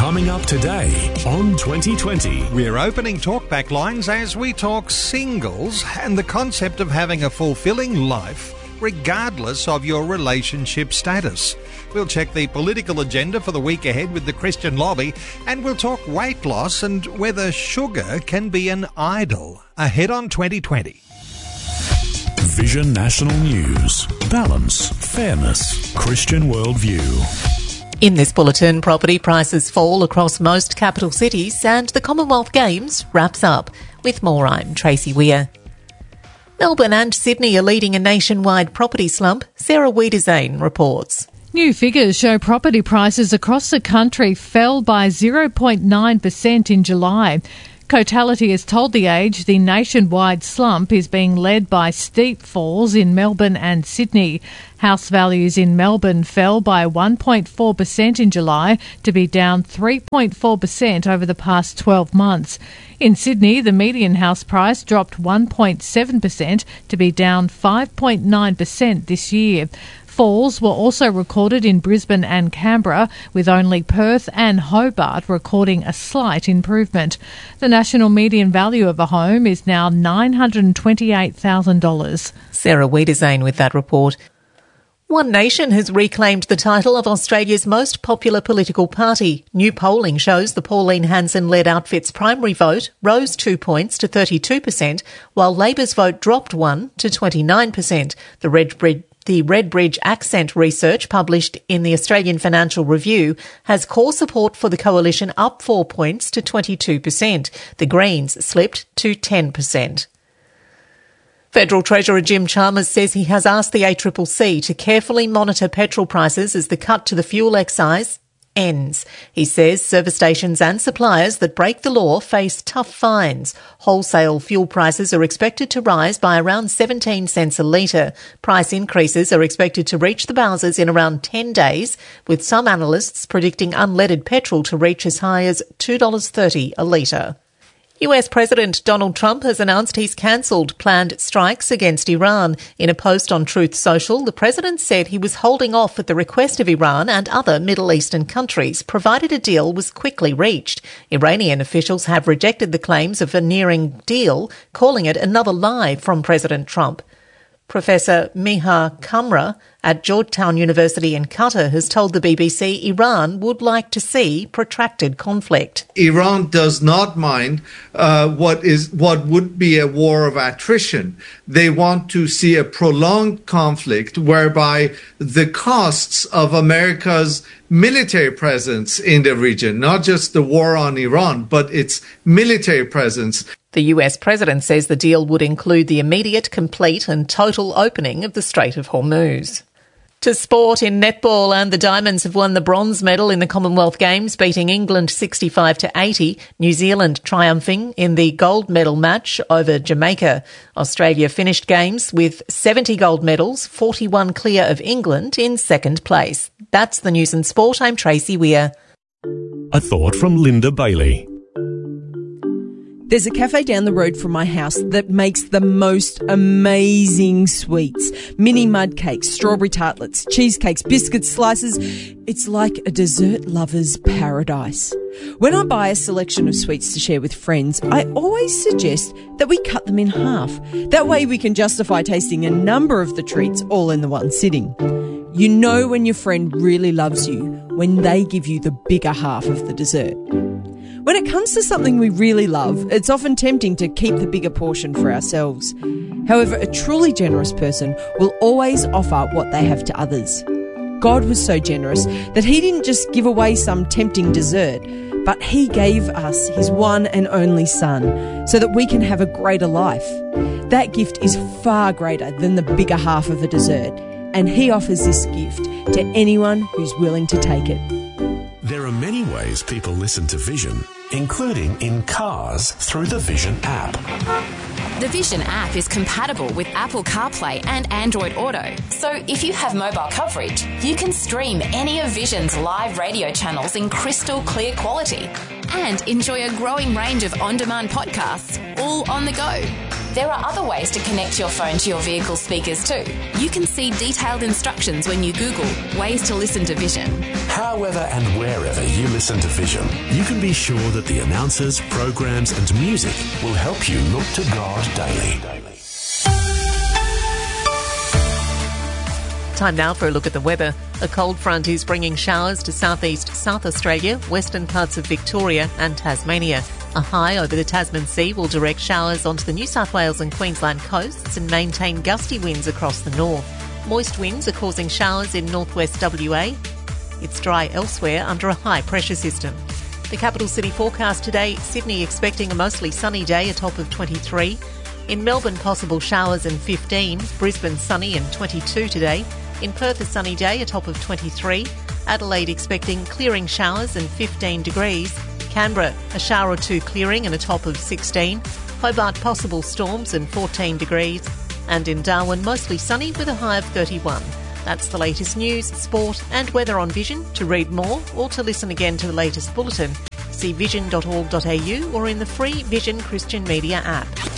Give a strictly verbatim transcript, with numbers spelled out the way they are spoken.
Coming up today on twenty twenty. We're opening talkback lines as we talk singles and the concept of having a fulfilling life regardless of your relationship status. We'll check the political agenda for the week ahead with the Christian Lobby, and we'll talk weight loss and whether sugar can be an idol. Ahead on twenty twenty. Vision National News. Balance, fairness, Christian worldview. In this bulletin, property prices fall across most capital cities and the Commonwealth Games wraps up. With more, I'm Tracy Weir. Melbourne and Sydney are leading a nationwide property slump. Sarah Wiedersane reports. New figures show property prices across the country fell by zero point nine percent in July. Cotality has told The Age the nationwide slump is being led by steep falls in Melbourne and Sydney. House values in Melbourne fell by one point four percent in July to be down three point four percent over the past twelve months. In Sydney, the median house price dropped one point seven percent to be down five point nine percent this year. Falls were also recorded in Brisbane and Canberra, with only Perth and Hobart recording a slight improvement. The national median value of a home is now nine hundred twenty-eight thousand dollars. Sarah Wiedersane with that report. One Nation has reclaimed the title of Australia's most popular political party. New polling shows the Pauline Hanson-led outfit's primary vote rose two points to thirty-two percent, while Labor's vote dropped one to twenty-nine percent. The Redbridge The Redbridge Accent research published in the Australian Financial Review has core support for the coalition up four points to twenty-two percent. The Greens slipped to ten percent. Federal Treasurer Jim Chalmers says he has asked the A C C C to carefully monitor petrol prices as the cut to the fuel excise ends. He says service stations and suppliers that break the law face tough fines. Wholesale fuel prices are expected to rise by around seventeen cents a litre. Price increases are expected to reach the Bowsers in around ten days, with some analysts predicting unleaded petrol to reach as high as two dollars thirty a litre. U S President Donald Trump has announced he's cancelled planned strikes against Iran. In a post on Truth Social, the president said he was holding off at the request of Iran and other Middle Eastern countries, provided a deal was quickly reached. Iranian officials have rejected the claims of a nearing deal, calling it another lie from President Trump. Professor Miha Kamra at Georgetown University in Qatar has told the B B C Iran would like to see protracted conflict. Iran does not mind uh, what is what would be a war of attrition. They want to see a prolonged conflict whereby the costs of America's military presence in the region, not just the war on Iran, but its military presence. The U S president says the deal would include the immediate, complete and total opening of the Strait of Hormuz. To sport in netball, and the Diamonds have won the bronze medal in the Commonwealth Games, beating England sixty-five to eighty, New Zealand triumphing in the gold medal match over Jamaica. Australia finished games with seventy gold medals, forty-one clear of England in second place. That's the news and sport. I'm Tracy Weir. A thought from Linda Bailey. There's a cafe down the road from my house that makes the most amazing sweets. Mini mud cakes, strawberry tartlets, cheesecakes, biscuits, slices. It's like a dessert lover's paradise. When I buy a selection of sweets to share with friends, I always suggest that we cut them in half. That way we can justify tasting a number of the treats all in the one sitting. You know when your friend really loves you when they give you the bigger half of the dessert. When it comes to something we really love, it's often tempting to keep the bigger portion for ourselves. However, a truly generous person will always offer what they have to others. God was so generous that he didn't just give away some tempting dessert, but he gave us his one and only Son so that we can have a greater life. That gift is far greater than the bigger half of a dessert, and he offers this gift to anyone who's willing to take it. There are many ways people listen to Vision, including in cars through the Vision app. The Vision app is compatible with Apple CarPlay and Android Auto. So if you have mobile coverage, you can stream any of Vision's live radio channels in crystal clear quality. and enjoy a growing range of on-demand podcasts, all on the go. There are other ways to connect your phone to your vehicle speakers too. You can see detailed instructions when you Google ways to listen to Vision. However and wherever you listen to Vision, you can be sure that the announcers, programs and music will help you look to God daily. Time now for a look at the weather. A cold front is bringing showers to southeast South Australia, western parts of Victoria and Tasmania. A high over the Tasman Sea will direct showers onto the New South Wales and Queensland coasts and maintain gusty winds across the north. Moist winds are causing showers in northwest W A. It's dry elsewhere under a high pressure system. The capital city forecast today, Sydney expecting a mostly sunny day, a top of twenty-three. In Melbourne, possible showers and fifteen. Brisbane, sunny and twenty-two today. In Perth, a sunny day, a top of twenty-three. Adelaide expecting clearing showers and fifteen degrees. Canberra, a shower or two clearing and a top of sixteen. Hobart, possible storms and fourteen degrees. And in Darwin, mostly sunny with a high of thirty-one. That's the latest news, sport and weather on Vision. To read more or to listen again to the latest bulletin, see vision dot org dot a u or in the free Vision Christian Media app.